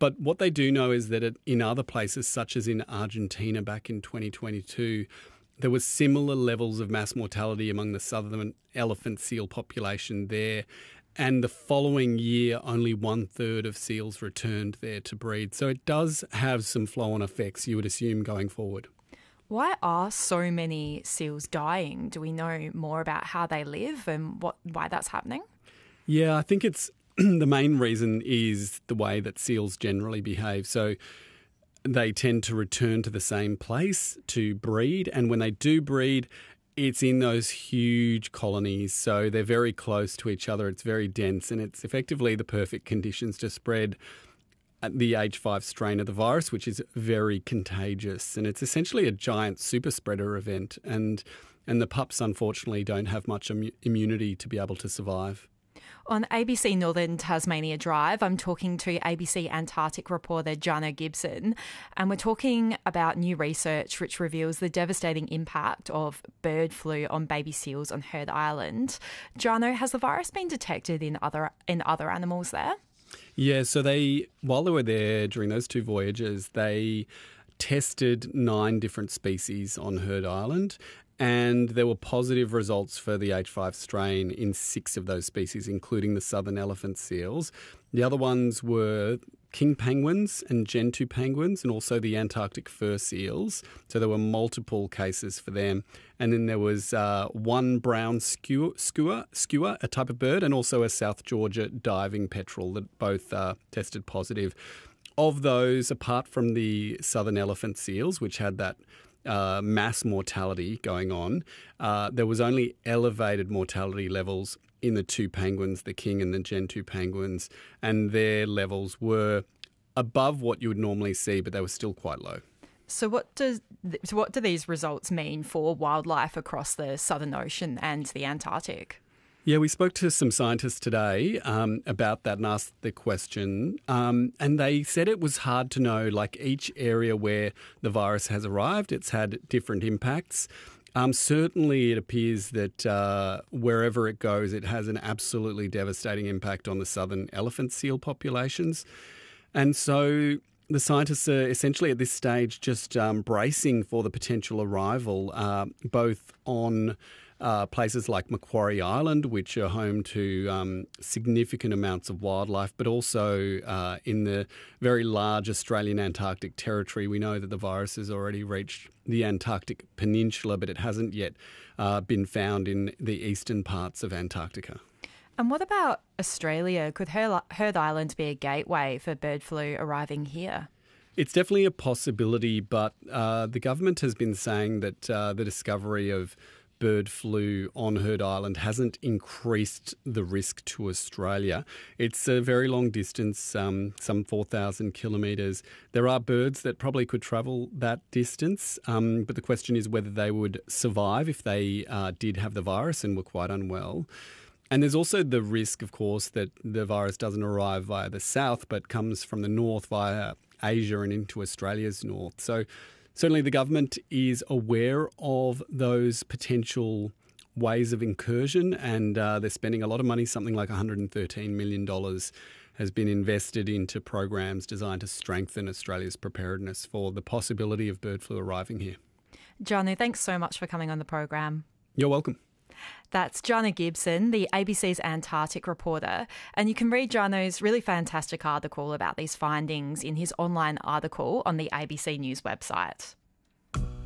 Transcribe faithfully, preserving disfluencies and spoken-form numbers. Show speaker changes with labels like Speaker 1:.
Speaker 1: but what they do know is that it, in other places, such as in Argentina back in twenty twenty-two, there was similar levels of mass mortality among the southern elephant seal population there. And the following year, only one third of seals returned there to breed. So it does have some flow-on effects, you would assume, going forward.
Speaker 2: Why are so many seals dying? Do we know more about how they live and what why that's happening?
Speaker 1: Yeah, I think it's the main reason is the way that seals generally behave. So they tend to return to the same place to breed. And when they do breed, it's in those huge colonies. So they're very close to each other. It's very dense, and it's effectively the perfect conditions to spread the H five strain of the virus, which is very contagious. And it's essentially a giant super spreader event. And, and the pups, unfortunately, don't have much Im- immunity to be able to survive.
Speaker 2: On A B C Northern Tasmania Drive, I'm talking to A B C Antarctic reporter Jana Gibson, and we're talking about new research which reveals the devastating impact of bird flu on baby seals on Heard Island. Jana, has the virus been detected in other in other animals there?
Speaker 1: Yeah, so they, while they were there during those two voyages, they tested nine different species on Heard Island, and there were positive results for the H five strain in six of those species, including the southern elephant seals. The other ones were king penguins and gentoo penguins, and also the Antarctic fur seals. So there were multiple cases for them. And then there was uh, one brown skua, skua, skua, a type of bird, and also a South Georgia diving petrel that both uh, tested positive. Of those, apart from the southern elephant seals, which had that Uh, mass mortality going on, uh, there was only elevated mortality levels in the two penguins, the king and the gentoo penguins, and their levels were above what you would normally see, but they were still quite low.
Speaker 2: So what does so what do these results mean for wildlife across the Southern Ocean and the Antarctic?
Speaker 1: Yeah, we spoke to some scientists today um, about that and asked the question, um, and they said it was hard to know, like each area where the virus has arrived, it's had different impacts. Um, certainly it appears that uh, wherever it goes, it has an absolutely devastating impact on the southern elephant seal populations. And so the scientists are essentially at this stage just um, bracing for the potential arrival, uh, both on Uh, places like Macquarie Island, which are home to um, significant amounts of wildlife, but also uh, in the very large Australian Antarctic territory. We know that the virus has already reached the Antarctic Peninsula, but it hasn't yet uh, been found in the eastern parts of Antarctica.
Speaker 2: And what about Australia? Could Her- Heard Island be a gateway for bird flu arriving here?
Speaker 1: It's definitely a possibility, but uh, the government has been saying that uh, the discovery of bird flu on Heard Island hasn't increased the risk to Australia. It's a very long distance, um, some four thousand kilometres. There are birds that probably could travel that distance, um, but the question is whether they would survive if they uh, did have the virus and were quite unwell. And there's also the risk, of course, that the virus doesn't arrive via the south but comes from the north via Asia and into Australia's north. So certainly the government is aware of those potential ways of incursion, and uh, they're spending a lot of money. Something like one hundred thirteen million dollars has been invested into programs designed to strengthen Australia's preparedness for the possibility of bird flu arriving here.
Speaker 2: Jana, thanks so much for coming on the program.
Speaker 1: You're welcome.
Speaker 2: That's Jana Gibson, the A B C's Antarctic reporter, and you can read Jana's really fantastic article about these findings in his online article on the A B C News website.